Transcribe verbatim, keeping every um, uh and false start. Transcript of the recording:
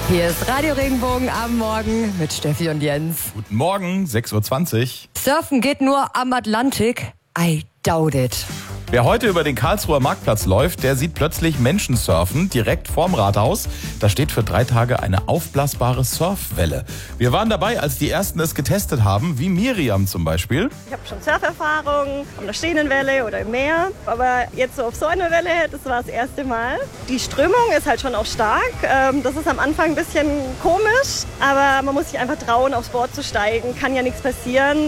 Hier ist Radio Regenbogen am Morgen mit Steffi und Jens. Guten Morgen, sechs Uhr zwanzig. Surfen geht nur am Atlantik? I doubt it. Wer heute über den Karlsruher Marktplatz läuft, der sieht plötzlich Menschen surfen, direkt vorm Rathaus. Da steht für drei Tage eine aufblasbare Surfwelle. Wir waren dabei, als die Ersten es getestet haben, wie Miriam zum Beispiel. Ich habe schon Surferfahrung auf einer stehenden Welle oder im Meer, aber jetzt so auf so einer Welle, das war das erste Mal. Die Strömung ist halt schon auch stark. Das ist am Anfang ein bisschen komisch, aber man muss sich einfach trauen, aufs Board zu steigen. Kann ja nichts passieren.